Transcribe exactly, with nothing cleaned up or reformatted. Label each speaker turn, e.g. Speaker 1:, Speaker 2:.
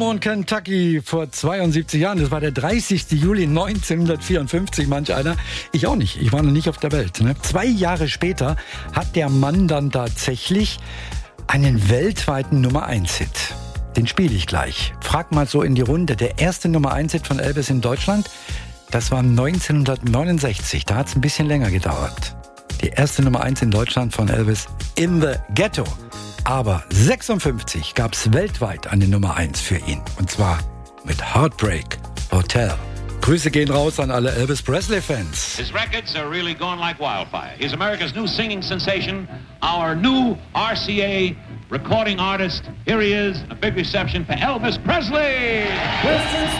Speaker 1: Lemon, Kentucky vor zweiundsiebzig Jahren. Das war der dreißigste Juli neunzehnhundertvierundfünfzig. Manch einer. Ich auch nicht. Ich war noch nicht auf der Welt. Ne? Zwei Jahre später hat der Mann dann tatsächlich einen weltweiten Nummer eins Hit. Den spiele ich gleich. Frag mal so in die Runde. Der erste Nummer eins Hit von Elvis in Deutschland, das war neunzehnhundertneunundsechzig. Da hat es ein bisschen länger gedauert. Die erste Nummer eins in Deutschland von Elvis, In the Ghetto. Aber sechsundfünfzig gab es weltweit eine Nummer eins für ihn. Und zwar mit Heartbreak Hotel. Grüße gehen raus an alle Elvis Presley-Fans.
Speaker 2: His records are really going like wildfire. He's America's new singing sensation, our new R C A recording artist. Here he is, a big reception for Elvis Presley.